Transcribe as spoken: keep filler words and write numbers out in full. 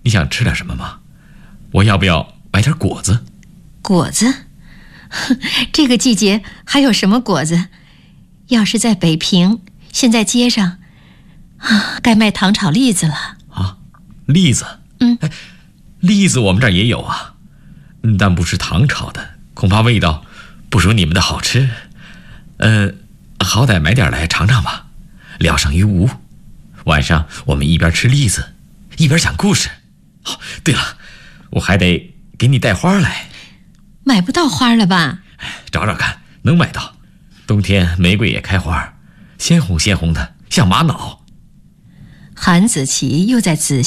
你想吃点什么吗？我要不要买点果子？ 果子？这个季节还有什么果子？要是在北平，现在街上啊，该卖糖炒栗子了。 啊，栗子？ 嗯， 哎，栗子我们这儿也有啊，但不是糖炒的，恐怕味道不如你们的好吃。呃，好歹买点来尝尝吧，聊胜于无。晚上我们一边吃栗子，一边讲故事。哦，对了，我还得给你带花来。 买不到花了吧？ 找找看，能买到。冬天玫瑰也开花，鲜红鲜红的，像玛瑙。 韩子琪又在仔细